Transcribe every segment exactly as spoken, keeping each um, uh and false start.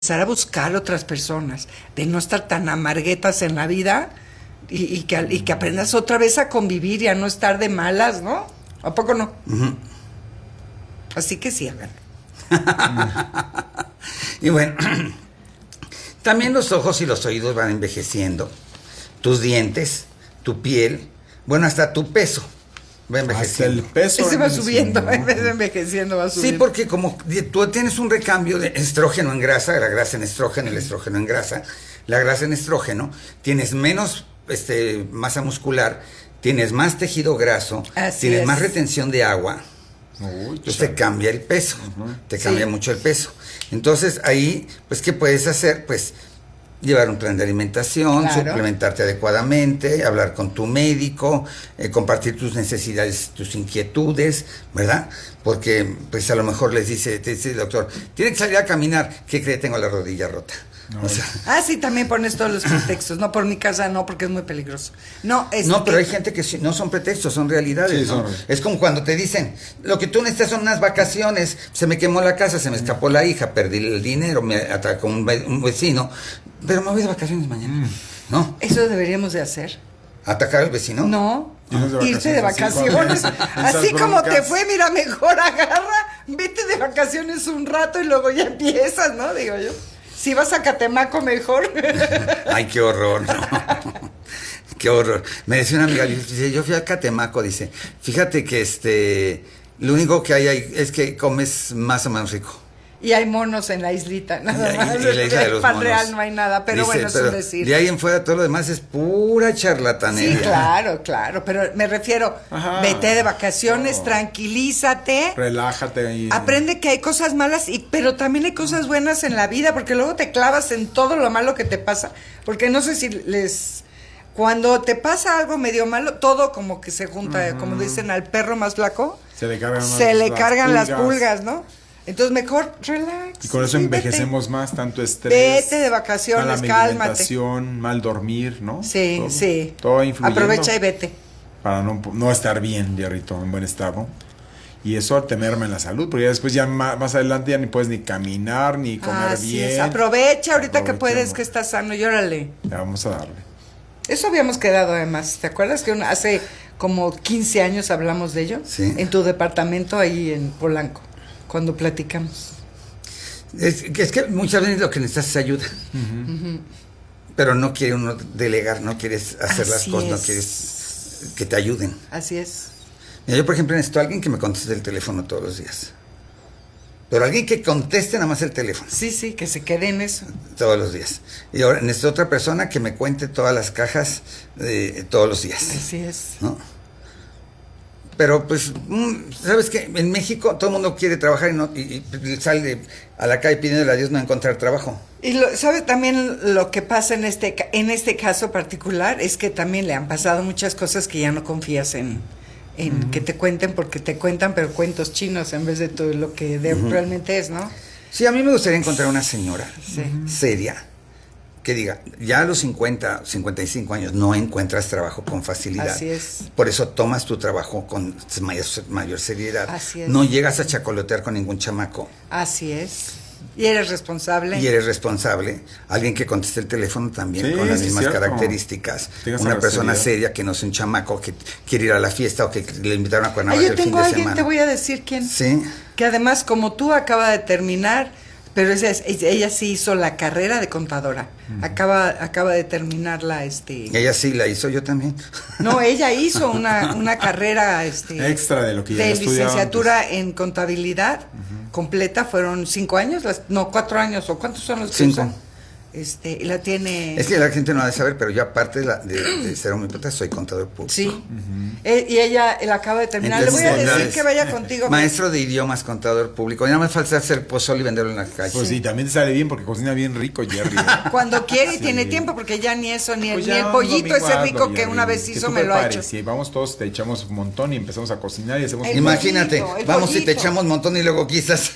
empezar a buscar otras personas, de no estar tan amarguetas en la vida y, y, que, y que aprendas otra vez a convivir y a no estar de malas, ¿no? ¿A poco no? Uh-huh. Así que sí, hagan. Y bueno, también los ojos y los oídos van envejeciendo, tus dientes, tu piel, bueno, hasta tu peso va envejeciendo. Hasta el peso se va subiendo, en vez de envejeciendo va subiendo. Sí, porque como tú tienes un recambio de estrógeno en grasa, la grasa en estrógeno, el estrógeno en grasa, la grasa en estrógeno, tienes menos este, masa muscular, tienes más tejido graso, Así tienes es. más retención de agua. Uy, Entonces te cambia el peso, uh-huh. te cambia sí. mucho el peso. Entonces ahí, pues, ¿qué puedes hacer? Pues llevar un plan de alimentación, claro. suplementarte adecuadamente, hablar con tu médico, eh, compartir tus necesidades, tus inquietudes, ¿verdad? Porque, pues, a lo mejor les dice, te dice el doctor, tiene que salir a caminar, ¿qué cree? Tengo la rodilla rota. No, o sea, ah, sí, también pones todos los pretextos. No, por mi casa no, porque es muy peligroso. No, es no, pero que... hay gente que sí, no son pretextos, son realidades, sí, ¿no? son... Es como cuando te dicen, lo que tú necesitas son unas vacaciones, se me quemó la casa, se me escapó la hija, perdí el dinero, me atacó un, ve- un vecino, pero me voy de vacaciones mañana, ¿no? Eso deberíamos de hacer. ¿Atacar al vecino? No, de irte de vacaciones. Así, así como te fue, mira, mejor agarra, vete de vacaciones un rato y luego ya empiezas, ¿no? Digo yo. Si vas a Catemaco, mejor. Ay, qué horror, no. Qué horror. Me decía una amiga, dice, yo fui a Catemaco, dice, fíjate que este, lo único que hay ahí es que comes más o menos rico. Y hay monos en la islita, nada Y- y- más. y la isla de los Pan monos. real no hay nada, pero Dice, bueno, es pero un decir. de ahí en fuera todo lo demás es pura charlatanería. Sí, claro, claro, pero me refiero, Ajá. vete de vacaciones, No. tranquilízate. Relájate ahí. Aprende que hay cosas malas, y pero también hay cosas buenas en la vida, porque luego te clavas en todo lo malo que te pasa. Porque no sé si les... Cuando te pasa algo medio malo, todo como que se junta, uh-huh. como dicen, al perro más flaco, se le cargan, se más le las cargan pulgas. las pulgas, ¿no? Entonces mejor relax. Y con eso sí, envejecemos vete. más, tanto estrés. Vete de vacaciones, mala cálmate. alimentación, mal dormir, ¿no? Sí, todo, sí. Todo influyendo. Aprovecha y vete. Para no, no estar bien, diarrito, en buen estado. Y eso te merma en la salud, porque ya después ya más, más adelante ya ni puedes ni caminar, ni comer Así bien. es. Aprovecha ahorita que Aprovechemos. puedes, que estás sano, y órale. Ya vamos a darle. Eso habíamos quedado además. ¿Te acuerdas que una- hace como quince años hablamos de ello? Sí. En tu departamento ahí en Polanco, cuando platicamos. Es, es que muchas veces lo que necesitas es ayuda. Uh-huh. Uh-huh. Pero no quiere uno delegar, no quieres hacer las Así cosas, no es. quieres que te ayuden. Así es. Mira, yo, por ejemplo, necesito a alguien que me conteste el teléfono todos los días. Pero alguien que conteste nada más el teléfono. Sí, sí, que se quede en eso. Todos los días. Y ahora necesito otra persona que me cuente todas las cajas eh, todos los días. Así es. ¿No? Pero pues, mm, ¿sabes qué? En México todo el mundo quiere trabajar y, no, y, y sale a la calle pidiéndole a Dios no encontrar trabajo. Y lo, ¿sabe también lo que pasa en este ca- en este caso particular? Es que también le han pasado muchas cosas que ya no confías en, en uh-huh. que te cuenten, porque te cuentan pero cuentos chinos en vez de todo lo que de, uh-huh. realmente es, ¿no? Sí, a mí me gustaría encontrar una señora sí. seria que diga, ya a los cincuenta, cincuenta y cinco años no encuentras trabajo con facilidad. Así es. Por eso tomas tu trabajo con mayor, mayor seriedad. Así es. No llegas a chacolotear con ningún chamaco. Así es. Y eres responsable. Y eres responsable. Alguien que conteste el teléfono también sí, con las sí, mismas cierto. características. Tengas Una la persona seriedad. seria que no es un chamaco que quiere ir a la fiesta o que le invitaron a Ah, Cuernavaca yo el fin tengo de a alguien, semana. te voy a decir quién. Sí. Que además, como tú, acaba de terminar, pero ella, ella sí hizo la carrera de contadora. Uh-huh. Acaba acaba de terminar la este. Ella sí la hizo, yo también. No, ella hizo una, una carrera este extra de lo que ya de estudiaba licenciatura antes. en contabilidad uh-huh. completa. Fueron cinco años, las, no cuatro años o cuántos son los que Cinco. usan? Este, y la tiene. Es que la gente no ha de saber, pero yo aparte de, la, de, de ser homópata soy contador público. Sí. Uh-huh. eh, y ella la acaba de terminar. Entonces, Le voy a decir entonces, que vaya contigo. Maestro de idiomas, contador público. Ya no me falta hacer pozole y venderlo en la calle. Pues sí, también te sale bien porque cocina bien rico, Jerry. Cuando quiere y sí. tiene tiempo, porque ya ni eso, ni, Pues el, ni el pollito ese rico que Jerry, una vez que hizo tú me lo ha hecho. Si vamos todos, te echamos un montón y empezamos a cocinar y hacemos... El Imagínate, pollito, el vamos pollito. y te echamos un montón y luego quizás...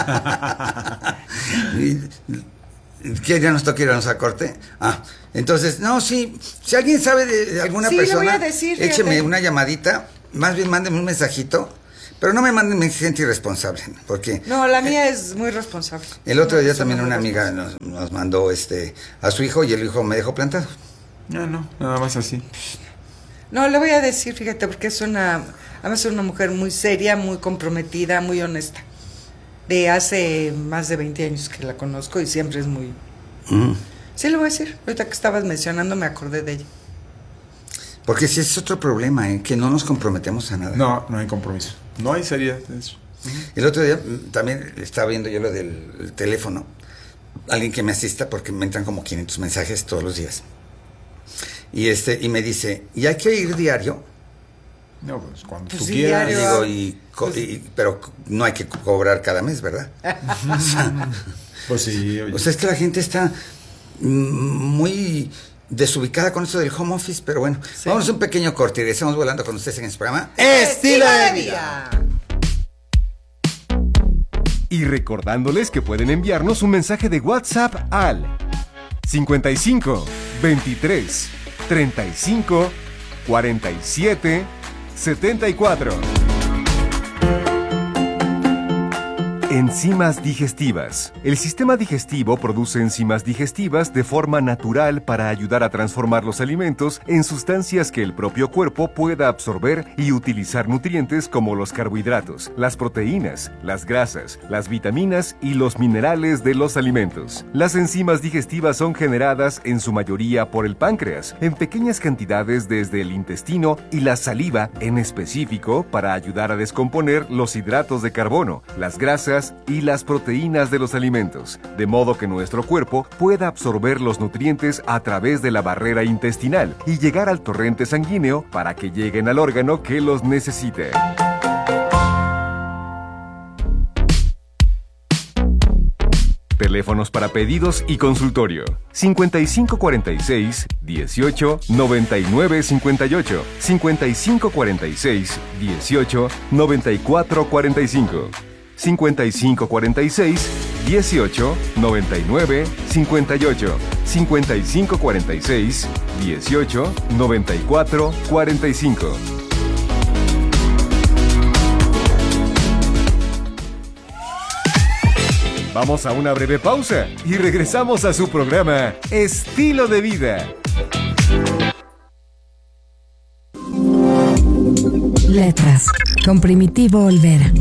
¿Qué ya nos toca irnos a corte? Ah, entonces, no, sí, si alguien sabe de, de alguna Sí, le voy persona, a decir, écheme fíjate. una llamadita, más bien mándeme un mensajito, Pero no me manden mi gente irresponsable, porque... No, la mía es muy responsable. El otro no, día también una amiga nos, nos mandó este a su hijo y el hijo me dejó plantado. No, no, nada más así. No, le voy a decir, fíjate, porque es una... Además es una mujer muy seria, muy comprometida, muy honesta. De hace más de veinte años que la conozco y siempre es muy... Mm. Sí, le voy a decir. Ahorita que estabas mencionando me acordé de ella. Porque si es otro problema, ¿eh? Que no nos comprometemos a nada. No, no hay compromiso. No hay seriedad en eso. Uh-huh. El otro día también estaba viendo yo lo del teléfono. Alguien que me asista, porque me entran como quinientos mensajes todos los días. Y este y me dice, ¿y hay que ir diario? No, pues cuando pues tú sí, quieras. diario. Digo, y, co- y, pero no hay que co- cobrar cada mes, ¿verdad? O sea, Pues sí, oye. o sea, es que la gente está mm, muy desubicada con esto del home office, pero bueno, Sí. vamos a un pequeño corte y regresamos volando con ustedes en este programa. ¡Estilo de vida! Y recordándoles que pueden enviarnos un mensaje de WhatsApp al cincuenta y cinco, veintitrés, treinta y cinco, cuarenta y siete, setenta y cuatro. Enzimas digestivas. El sistema digestivo produce enzimas digestivas de forma natural para ayudar a transformar los alimentos en sustancias que el propio cuerpo pueda absorber y utilizar nutrientes como los carbohidratos, las proteínas, las grasas, las vitaminas y los minerales de los alimentos. Las enzimas digestivas son generadas en su mayoría por el páncreas, en pequeñas cantidades desde el intestino y la saliva en específico para ayudar a descomponer los hidratos de carbono, las grasas y las proteínas de los alimentos, de modo que nuestro cuerpo pueda absorber los nutrientes a través de la barrera intestinal y llegar al torrente sanguíneo para que lleguen al órgano que los necesite. Teléfonos para pedidos y consultorio: cincuenta y cinco cuarenta y seis, dieciocho, noventa y nueve cincuenta y ocho, cincuenta y cinco cuarenta y seis, dieciocho, noventa y cuatro cuarenta y cinco, cincuenta y cinco cuarenta y seis, dieciocho, noventa y nueve cincuenta y ocho, cincuenta y cinco cuarenta y seis, dieciocho, noventa y cuatro cuarenta y cinco. Vamos a una breve pausa y regresamos a su programa Estilo de Vida. Letras, con Primitivo Olvera.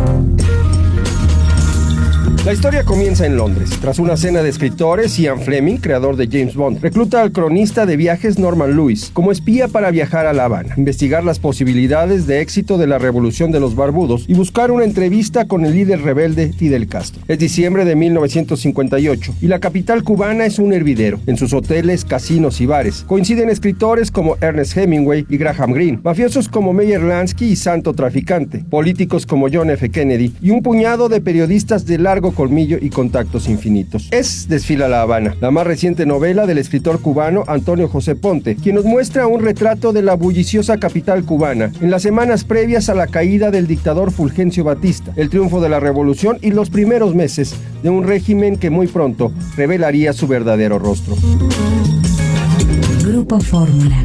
La historia comienza en Londres. Tras una cena de escritores, Ian Fleming, creador de James Bond, recluta al cronista de viajes Norman Lewis como espía para viajar a La Habana, investigar las posibilidades de éxito de la revolución de los barbudos y buscar una entrevista con el líder rebelde Fidel Castro. Es diciembre de mil novecientos cincuenta y ocho y la capital cubana es un hervidero. En sus hoteles, casinos y bares coinciden escritores como Ernest Hemingway y Graham Greene, mafiosos como Meyer Lansky y Santo Traficante, políticos como John F. Kennedy y un puñado de periodistas de largo colmillo y contactos infinitos. Es Desfila La Habana, la más reciente novela del escritor cubano Antonio José Ponte, quien nos muestra un retrato de la bulliciosa capital cubana en las semanas previas a la caída del dictador Fulgencio Batista, el triunfo de la revolución y los primeros meses de un régimen que muy pronto revelaría su verdadero rostro. Grupo Fórmula.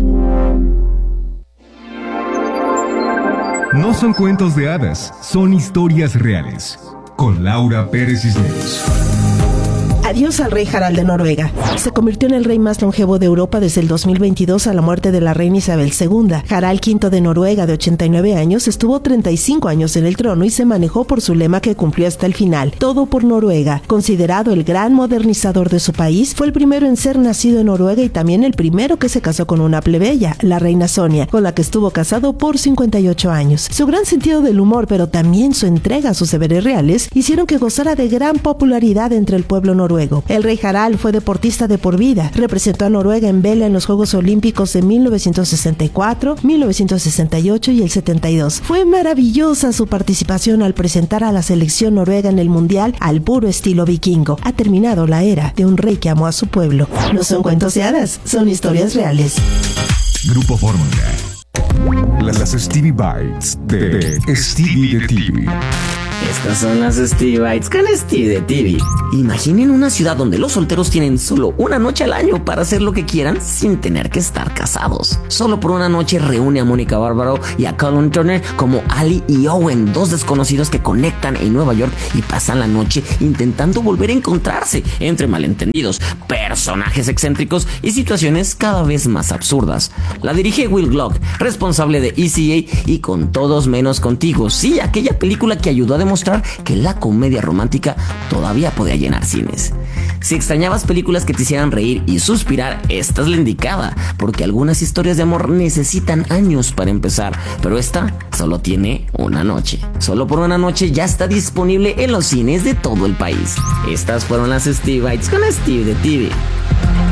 No son cuentos de hadas, son historias reales. Con Laura Pérez Cisneros. Adiós al rey Harald de Noruega. Se convirtió en el rey más longevo de Europa desde el dos mil veintidós a la muerte de la reina Isabel segunda. Harald quinto de Noruega, de ochenta y nueve años, estuvo treinta y cinco años en el trono y se manejó por su lema que cumplió hasta el final: todo por Noruega. Considerado el gran modernizador de su país, fue el primero en ser nacido en Noruega y también el primero que se casó con una plebeya, la reina Sonia, con la que estuvo casado por cincuenta y ocho años. Su gran sentido del humor, pero también su entrega a sus deberes reales, hicieron que gozara de gran popularidad entre el pueblo noruego. El rey Harald fue deportista de por vida. Representó a Noruega en vela en los Juegos Olímpicos de mil novecientos sesenta y cuatro, mil novecientos sesenta y ocho y el setenta y dos. Fue maravillosa su participación al presentar a la selección noruega en el Mundial al puro estilo vikingo. Ha terminado la era de un rey que amó a su pueblo. No son cuentos de hadas, son historias reales. Grupo Fórmula. Las Stevie Bites de Stevie de T V. Estas son las Steve Bites con Steve de T V. Imaginen una ciudad donde los solteros tienen solo una noche al año para hacer lo que quieran sin tener que estar casados. Solo por una noche reúne a Mónica Bárbaro y a Colin Turner como Ali y Owen, dos desconocidos que conectan en Nueva York y pasan la noche intentando volver a encontrarse entre malentendidos, personajes excéntricos y situaciones cada vez más absurdas. La dirige Will Glock, responsable de E C A y Con Todos Menos Contigo. Sí, aquella película que ayudó a demostrar que la comedia romántica todavía podía llenar cines. Si extrañabas películas que te hicieran reír y suspirar, esta es la indicada, porque algunas historias de amor necesitan años para empezar, pero esta solo tiene una noche. Solo por una noche ya está disponible en los cines de todo el país. Estas fueron las Steve Bites con Steve de T V.